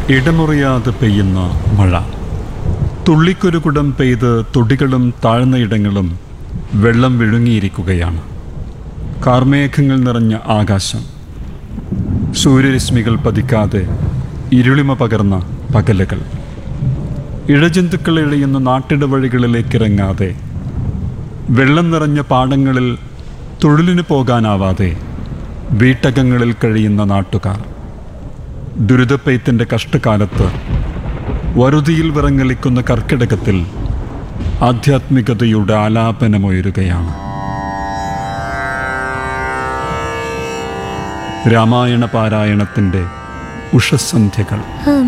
ഇടമുറിയാതെ പെയ്യുന്ന മഴ. തുള്ളിക്കൊരുകുടം പെയ്ത് തൊടികളും താഴ്ന്ന ഇടങ്ങളും വെള്ളം വിഴുങ്ങിയിരിക്കുകയാണ്. കാർമേഘങ്ങൾ നിറഞ്ഞ ആകാശം, സൂര്യരശ്മികൾ പതിക്കാതെ ഇരുളിമ പകർന്ന പകലുകൾ, ഇഴജന്തുക്കൾ ഇഴയുന്ന നാട്ടിടവഴികളിലേക്കിറങ്ങാതെ, വെള്ളം നിറഞ്ഞ പാടങ്ങളിൽ തൊഴിലിന് പോകാനാവാതെ വീട്ടകങ്ങളിൽ കഴിയുന്ന നാട്ടുകാർ, ദുരിതപ്പെയ്ത്തിൻ്റെ കഷ്ടകാലത്ത് വറുതിയിൽ വിറങ്ങലിക്കുന്ന കർക്കിടകത്തിൽ ആധ്യാത്മികതയുടെ ആലാപനമുയരുകയാണ്. രാമായണ പാരായണത്തിൻ്റെ ഉഷസന്ധ്യകൾ.